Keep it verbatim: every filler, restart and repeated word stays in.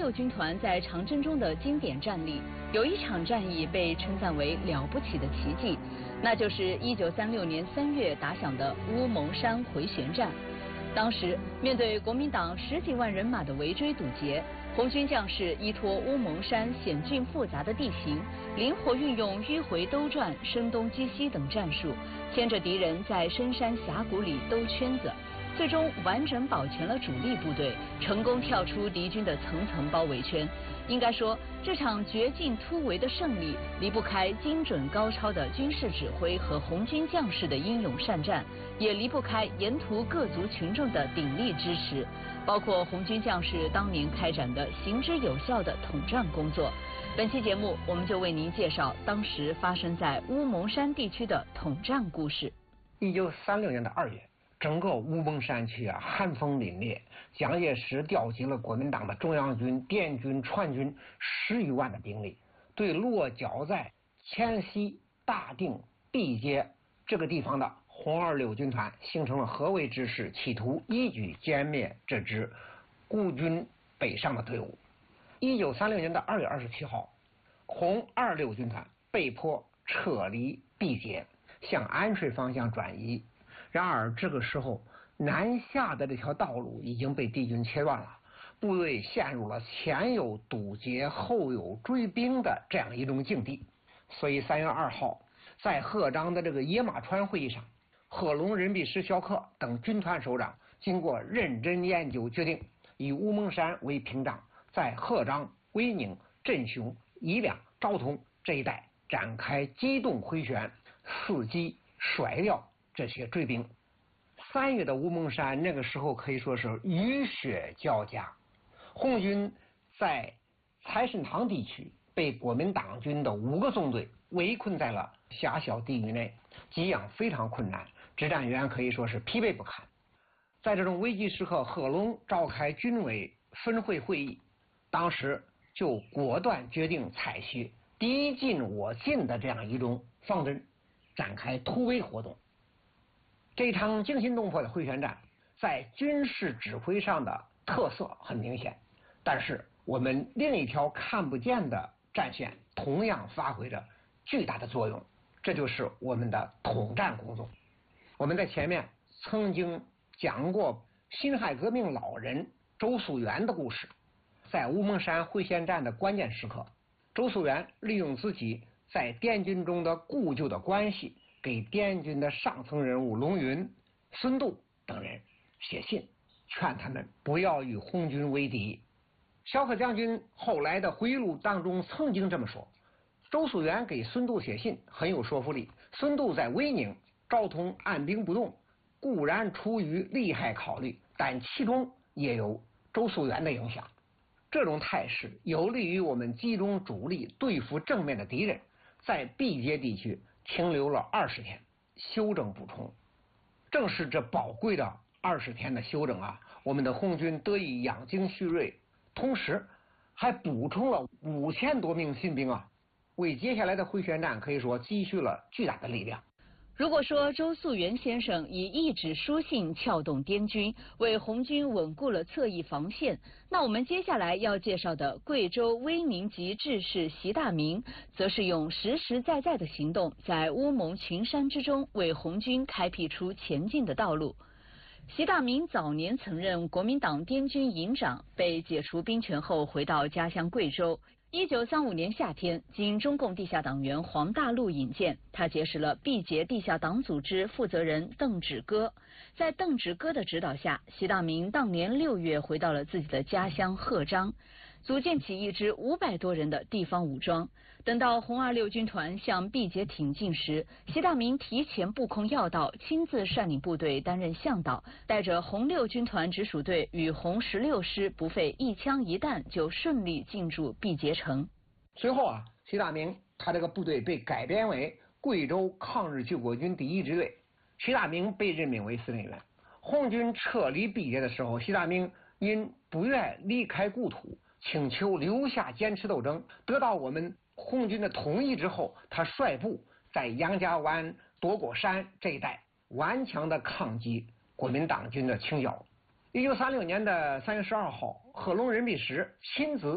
六军团在长征中的经典战例，有一场战役被称赞为了不起的奇迹，那就是一九三六年三月打响的乌蒙山回旋战。当时面对国民党十几万人马的围追堵截，红军将士依托乌蒙山险峻复杂的地形，灵活运用迂回兜转、声东击西等战术，牵着敌人在深山峡谷里兜圈子，最终完整保全了主力部队，成功跳出敌军的层层包围圈。应该说，这场绝境突围的胜利离不开精准高超的军事指挥和红军将士的英勇善战，也离不开沿途各族群众的鼎力支持，包括红军将士当年开展的行之有效的统战工作。本期节目，我们就为您介绍当时发生在乌蒙山地区的统战故事。 一九三六年的二月，整个乌蒙山区啊，寒风凛冽。蒋介石调集了国民党的中央军、滇军、川军十余万的兵力，对落脚在黔西、大定、毕节这个地方的红二六军团形成了合围之势，企图一举歼灭这支孤军北上的队伍。一九三六年的二月二十七号，红二六军团被迫撤离毕节，向安水方向转移。然而这个时候，南下的这条道路已经被敌军切断了，部队陷入了前有堵截后有追兵的这样一种境地。所以三月二号，在贺章的这个野马川会议上，贺龙、任弼时、萧克等军团首长经过认真研究，决定以乌蒙山为屏障，在贺章、威宁、镇雄、宜良、昭通这一带展开机动回旋，伺机甩掉这些追兵。三月的乌蒙山那个时候可以说是雨雪交加，红军在财神堂地区被国民党军的五个纵队围困在了狭小地域内，给养非常困难，指战员可以说是疲惫不堪。在这种危急时刻，贺龙召开军委分会会议，当时就果断决定采取敌进我进的这样一种方针，展开突围活动。这场惊心动魄的回旋战在军事指挥上的特色很明显，但是我们另一条看不见的战线同样发挥着巨大的作用，这就是我们的统战工作。我们在前面曾经讲过辛亥革命老人周树源的故事，在乌蒙山回旋战的关键时刻，周树源利用自己在滇军中的故旧的关系，给滇军的上层人物龙云、孙度等人写信，劝他们不要与红军为敌。萧克将军后来的回忆录当中曾经这么说，周树源给孙度写信很有说服力，孙度在威宁、昭通按兵不动，固然出于利害考虑，但其中也有周树源的影响。这种态势有利于我们集中主力对付正面的敌人，在毕节地区停留了二十天，休整补充。正是这宝贵的二十天的休整啊，我们的红军得以养精蓄锐，同时还补充了五千多名新兵啊，为接下来的回旋战可以说积蓄了巨大的力量。 如果说周树源先生以一纸书信撬动滇军，为红军稳固了侧翼防线，那我们接下来要介绍的贵州威宁籍志士习大明，则是用实实在在的行动，在乌蒙群山之中为红军开辟出前进的道路。习大明早年曾任国民党滇军营长，被解除兵权后回到家乡贵州。一九三五年夏天，经中共地下党员黄大陆引荐，他结识了毕节地下党组织负责人邓芷歌。在邓芷歌的指导下，习大明当年六月回到了自己的家乡贺章，组建起一支五百多人的地方武装。等到红二六军团向毕节挺进时，习大明提前布控要道，亲自率领部队担任向导，带着红六军团直属队与红十六师不费一枪一弹就顺利进驻毕节城。 随后啊，习大明他这个部队被改编为贵州抗日救国军第一支队，习大明被任命为司令员。红军撤离毕节的时候，习大明因不愿离开故土，请求留下坚持斗争，得到我们红军的同意之后，他率部在杨家湾、躲果山这一带顽强的抗击国民党军的清剿。一九三六年的三月十二号，贺龙、任弼时亲自